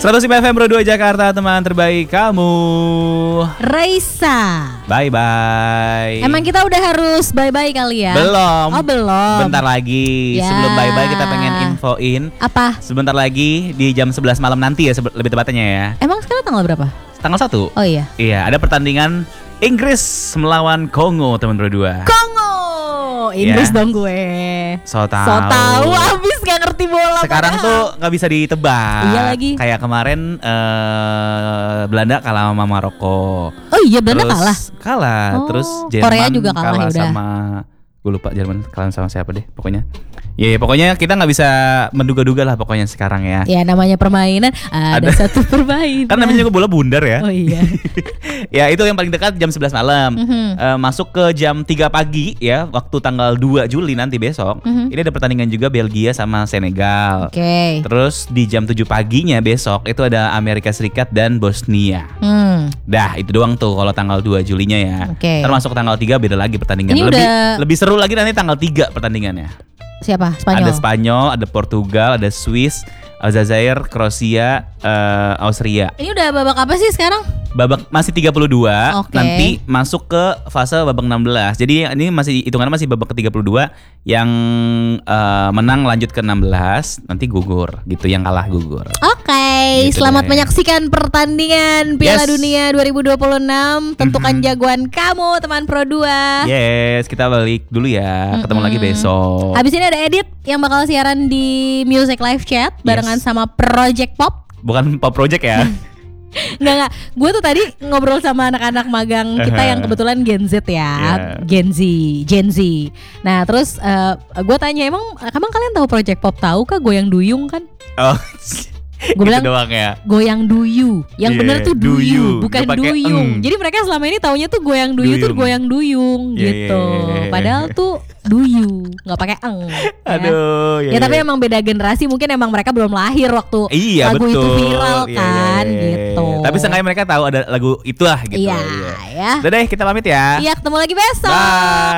105 FM Pro 2 Jakarta, teman terbaik kamu. Raisa. Bye-bye. Emang kita udah harus bye-bye kali ya? Belum. Oh belum. Bentar lagi. Ya. Sebelum bye-bye kita pengen infoin. Apa? Sebentar lagi di jam 11 malam nanti ya, lebih tepatnya ya. Emang sekarang tanggal berapa? Tanggal 1. Oh iya. Iya, ada pertandingan Inggris melawan Kongo, teman Pro 2. Kongo. Inggris Ya. dong gue. So tahu. So tahu abis gak ngerti bola. Sekarang padahal. tuh nggak bisa ditebak. Iya lagi. Kayak kemarin Belanda kalah sama Maroko. Oh iya Belanda kalah. Kalah. Oh, Terus Jerman Korea juga kalah, yaudah. sama, gue lupa Jerman kalah sama siapa deh. Pokoknya. Ya, pokoknya kita nggak bisa menduga-duga lah pokoknya sekarang ya. Ya namanya permainan. Ada satu permainan. Kan namanya juga bola bundar ya. Oh iya. Ya itu yang paling dekat jam 11 malam. Masuk ke jam 3 pagi ya, waktu tanggal 2 Juli nanti besok. Ini ada pertandingan juga Belgia sama Senegal. Oke. Terus di jam 7 paginya besok itu ada Amerika Serikat dan Bosnia. Dah itu doang tuh kalau tanggal 2 Julinya ya. Oke. Termasuk tanggal 3 beda lagi pertandingan. Ini Lebih seru lagi nanti tanggal 3 pertandingannya. Siapa? Spanyol. Ada Spanyol, ada Portugal, ada Swiss, Aljazair, Kroasia, Austria. Ini udah babak apa sih sekarang? Babak masih 32, Oke. nanti masuk ke fase babak 16. Jadi ini masih hitungannya masih babak ke-32, yang menang lanjut ke 16, nanti gugur gitu, yang kalah gugur. Oke, Gitu selamat deh. menyaksikan pertandingan Piala Yes. Dunia 2026. Tentukan jagoan kamu, teman Pro 2. Yes, kita balik dulu ya. Ketemu lagi besok. Habis ini ada Edit yang bakal siaran di Music Live Chat barengan sama Project Pop. Bukan Pop Project ya. Enggak. Gue tuh tadi ngobrol sama anak-anak magang kita yang kebetulan Gen Z ya. Yeah. Gen Z. Nah, terus gue tanya, emang kalian tahu Project Pop? Tahu kah goyang duyung kan? Oh. Gue bilang gitu doang ya. goyang duyu. Yang Yeah, bener tuh duyu, duyu. bukan Nggak pakai duyung. eng. Jadi mereka selama ini taunya tuh goyang duyu tuh Duyung. goyang duyung Yeah, gitu. yeah. Padahal tuh duyu, nggak pakai eng. Ya. Aduh, Ya tapi emang beda generasi, mungkin emang mereka belum lahir waktu iya, lagu betul. itu viral Iya, kan iya, iya. gitu. Tapi seenggaknya mereka tahu ada lagu itulah gitu. Iya, ya. Udah deh, kita pamit ya. Iya, ketemu lagi besok. Bye.